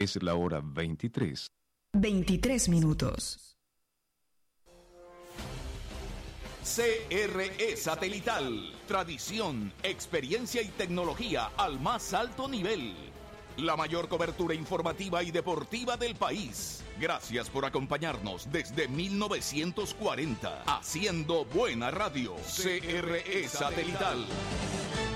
Es la hora 23. 23 minutos. CRE Satelital. Tradición, experiencia y tecnología al más alto nivel. La mayor cobertura informativa y deportiva del país. Gracias por acompañarnos desde 1940. Haciendo buena radio. CRE Satelital.